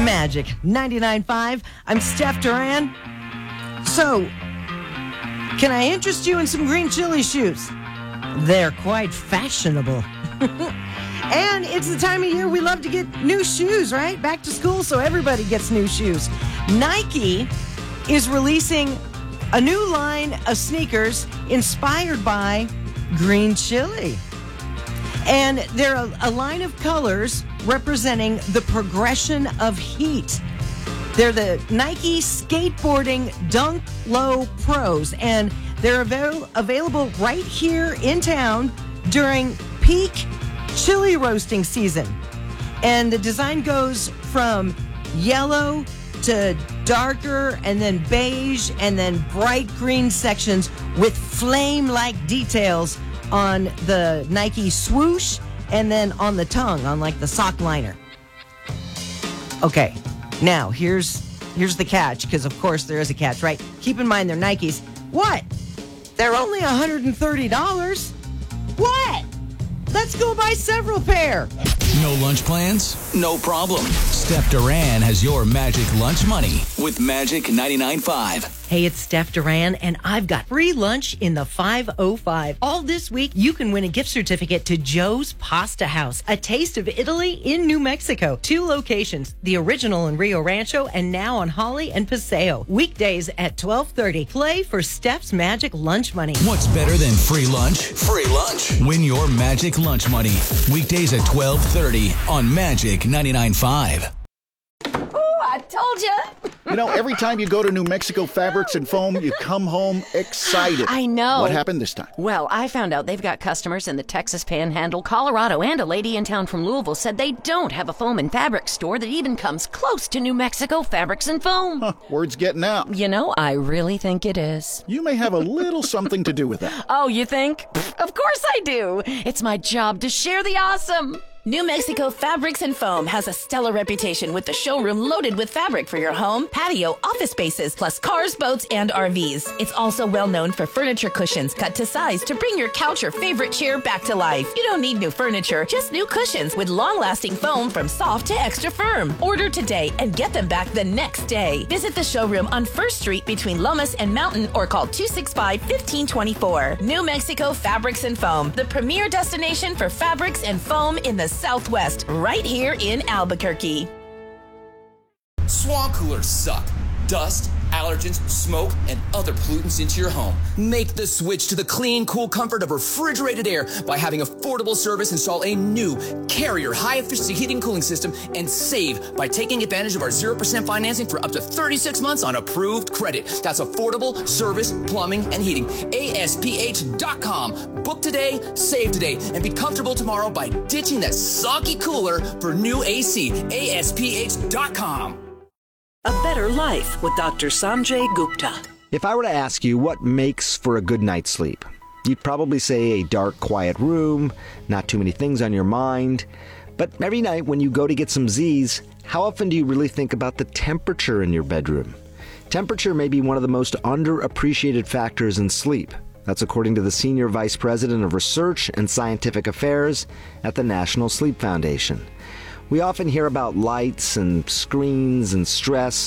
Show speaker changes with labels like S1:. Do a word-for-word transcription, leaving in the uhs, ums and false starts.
S1: Magic ninety-nine point five. I'm Steph Duran. So, can I interest you in some green chili shoes? They're quite fashionable. And it's the time of year we love to get new shoes, right? Back to school, so everybody gets new shoes. Nike is releasing a new line of sneakers inspired by green chili. And they're a, a line of colors representing the progression of heat. They're the Nike Skateboarding Dunk Low Pros, and they're avail- available right here in town during peak chili roasting season. And the design goes from yellow to darker, and then beige, and then bright green sections with flame-like details on the Nike swoosh and then on the tongue, on like the sock liner. Okay, now here's here's the catch, because of course there is a catch, right? Keep in mind they're Nikes. What? They're only one hundred thirty dollars? What? Let's go buy several pair.
S2: No lunch plans? No problem. Steph Duran has your magic lunch money with Magic ninety-nine point five.
S1: Hey, it's Steph Duran, and I've got free lunch in the five oh five. All this week, you can win a gift certificate to Joe's Pasta House, a taste of Italy in New Mexico. Two locations, the original in Rio Rancho and now on Holly and Paseo. Weekdays at twelve thirty. Play for Steph's Magic Lunch Money.
S2: What's better than free lunch? Free lunch. Win your Magic Lunch Money. Weekdays at twelve thirty on Magic ninety-nine point five.
S3: I told you.
S4: You know, every time you go to New Mexico Fabrics and Foam, you come home excited.
S3: I know.
S4: What happened this time?
S3: Well, I found out they've got customers in the Texas Panhandle, Colorado, and a lady in town from Louisville said they don't have a foam and fabric store that even comes close to New Mexico Fabrics and Foam.
S4: Huh, word's getting out.
S3: You know, I really think it is.
S4: You may have a little something to do with that.
S3: Oh, you think? Pfft, of course I do. It's my job to share the awesome.
S5: New Mexico Fabrics and Foam has a stellar reputation with the showroom loaded with fabric for your home, patio, office spaces, plus cars, boats, and R Vs. It's also well known for furniture cushions cut to size to bring your couch or favorite chair back to life. You don't need new furniture, just new cushions with long-lasting foam from soft to extra firm. Order today and get them back the next day. Visit the showroom on First Street between Lomas and Mountain or call two six five, one five two four. New Mexico Fabrics and Foam, the premier destination for fabrics and foam in the Southwest, right here in Albuquerque.
S6: Swamp coolers suck. Dust, allergens, smoke, and other pollutants into your home. Make the switch to the clean, cool comfort of refrigerated air by having Affordable Service install a new Carrier high-efficiency heating and cooling system and save by taking advantage of our zero percent financing for up to thirty-six months on approved credit. That's Affordable Service Plumbing and Heating. A S P H dot com. Book today, save today, and be comfortable tomorrow by ditching that soggy cooler for new A C. A S P H dot com.
S7: A Better Life with Doctor Sanjay Gupta.
S8: If I were to ask you what makes for a good night's sleep, you'd probably say a dark, quiet room, not too many things on your mind. But every night when you go to get some Z's, how often do you really think about the temperature in your bedroom? Temperature may be one of the most underappreciated factors in sleep. That's according to the Senior Vice President of Research and Scientific Affairs at the National Sleep Foundation. We often hear about lights and screens and stress,